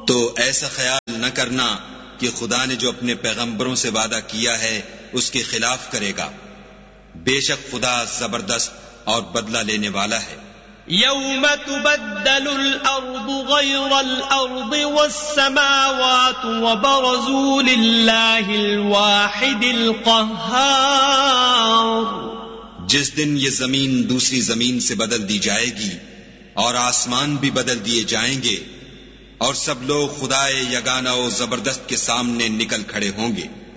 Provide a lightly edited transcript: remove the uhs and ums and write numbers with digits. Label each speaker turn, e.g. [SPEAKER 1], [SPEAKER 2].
[SPEAKER 1] तो ऐसा ख्याल न करना कि खुदा ने जो अपने पैगंबरों से वादा किया है उसके खिलाफ करेगा। बेशक खुदा जबरदस्त और बदला लेने वाला है।
[SPEAKER 2] यौम तुबद्दलुल अर्दु गैरल अर्दि वस्समावातु वबरज़ू लिल्लाहिल वाहिदिल क़ह्हार।
[SPEAKER 1] जिस दिन ये जमीन दूसरी जमीन से बदल दी जाएगी और आसमान भी बदल दिए जाएंगे और सब लोग खुदाए यगाना और जबरदस्त के सामने निकल खड़े होंगे।